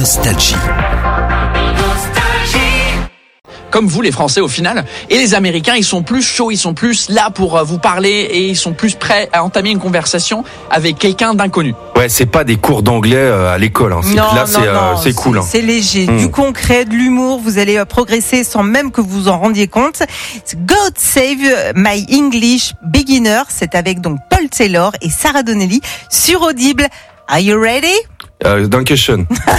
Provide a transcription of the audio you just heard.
Nostalgie. Comme vous les Français au final, et les Américains, ils sont plus chauds, ils sont plus là pour vous parler et ils sont plus prêts à entamer une conversation avec quelqu'un d'inconnu. Ouais, c'est pas des cours d'anglais à l'école. Hein. C'est cool. C'est léger, du concret, de l'humour. Vous allez progresser sans même que vous en rendiez compte. God Save My English Beginner, c'est avec donc Paul Taylor et Sarah Donnelly sur Audible. Are you ready? Dankeschön.